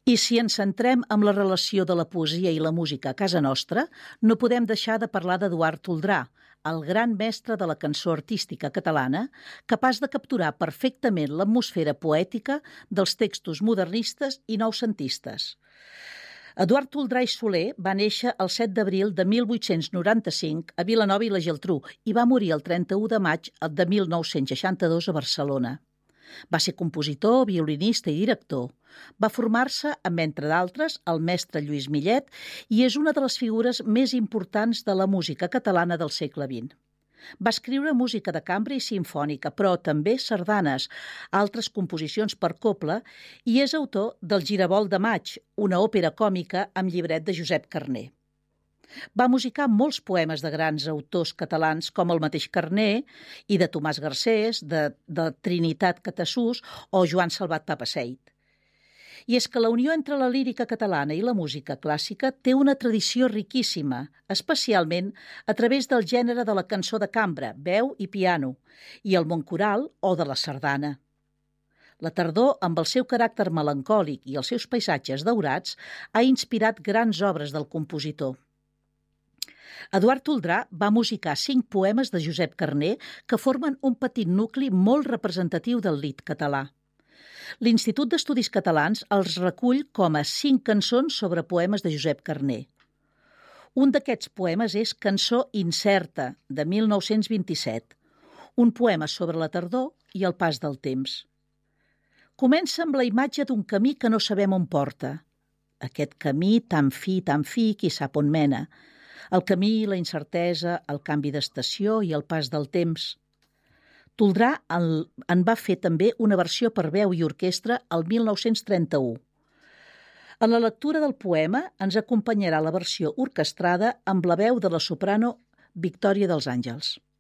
I si ens centrem en la relació de la poesia i la música a casa nostra, no podem deixar de parlar d'Eduard Toldrà, el gran mestre de la cançó artística catalana, capaç de capturar perfectament l'atmosfera poètica dels textos modernistes i noucentistes. Eduard Toldrà i Soler va néixer el 7 d'abril de 1895 a Vilanova i la Geltrú i va morir el 31 de maig de 1962 a Barcelona. Va ser compositor, violinista i director. Va formar-se amb, entre d'altres, el mestre Lluís Millet i és una de les figures més importants de la música catalana del segle XX. Va escriure música de cambra i simfònica, però també sardanes, altres composicions per cobla i és autor del Giravolt de maig, una òpera còmica amb llibret de Josep Carner. Va musicar molts poemes de grans autors catalans com el mateix Carner i de Tomàs Garcés, de Trinitat Catasús o Joan Salvat Papasseit. I és que la unió entre la lírica catalana i la música clàssica té una tradició riquíssima, especialment a través del gènere de la cançó de cambra, veu i piano, i el món coral o de la sardana. La tardor, amb el seu caràcter melancòlic i els seus paisatges daurats, ha inspirat grans obres del compositor. Eduard Toldrà va musicar 5 poemes de Josep Carner que formen un petit nucli molt representatiu del lied català. L'Institut d'Estudis Catalans els recull com a 5 cançons sobre poemes de Josep Carner. Un d'aquests poemes és Cançó incerta, de 1927, un poema sobre la tardor i el pas del temps. Comença amb la imatge d'un camí que no sabem on porta. Aquest camí tan fi, qui sap on mena. El camí, la incertesa, el canvi d'estació i el pas del temps. Toldrà en va fer també una versió per veu i orquestra el 1931. En la lectura del poema ens acompanyarà la versió orquestrada amb la veu de la soprano Victòria dels Àngels.